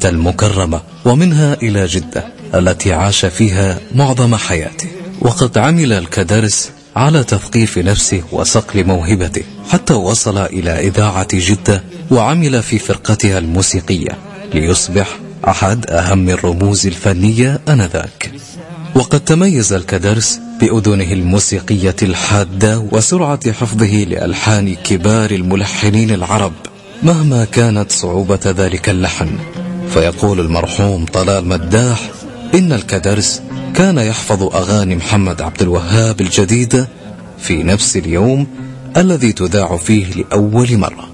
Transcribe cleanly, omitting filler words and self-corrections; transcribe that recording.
مكة المكرمة ومنها إلى جدة التي عاش فيها معظم حياته. وقد عمل الكدرس على تثقيف نفسه وصقل موهبته حتى وصل إلى إذاعة جدة وعمل في فرقتها الموسيقية ليصبح أحد أهم الرموز الفنية آنذاك. وقد تميز الكدرس بأذنه الموسيقية الحادة وسرعة حفظه لألحان كبار الملحنين العرب مهما كانت صعوبة ذلك اللحن. فيقول المرحوم طلال مداح إن الكدرس كان يحفظ أغاني محمد عبد الوهاب الجديدة في نفس اليوم الذي تذاع فيه لأول مرة.